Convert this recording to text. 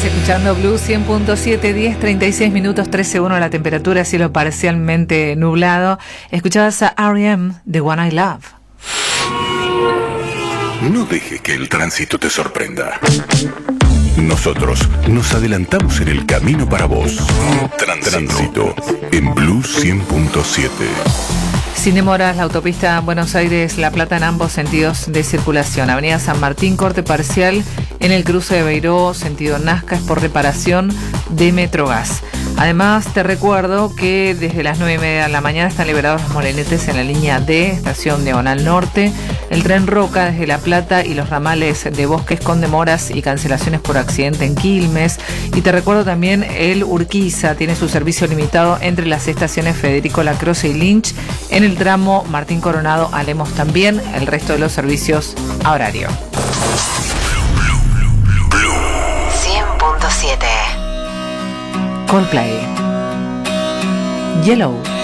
Estás escuchando Blue 100.7, 10:36 minutos, 13:1 la temperatura, cielo parcialmente nublado. Escuchabas a R.E.M. The One I Love. No dejes que el tránsito te sorprenda. Nosotros nos adelantamos en el camino para vos. Tránsito en Blue 100.7. Sin demoras, la autopista Buenos Aires-La Plata en ambos sentidos de circulación. Avenida San Martín, corte parcial en el cruce de Beiró, sentido Nazca, es por reparación de Metrogas. Además, te recuerdo que desde las 9:30 de la mañana están liberados los morenetes en la línea D, estación Diagonal Norte, el tren Roca desde La Plata y los ramales de Bosques con demoras y cancelaciones por accidente en Quilmes. Y te recuerdo también el Urquiza tiene su servicio limitado entre las estaciones Federico Lacroze y Lynch, en el tramo Martín Coronado a Lemos también, el resto de los servicios a horario. 100.7 Coldplay. Yellow.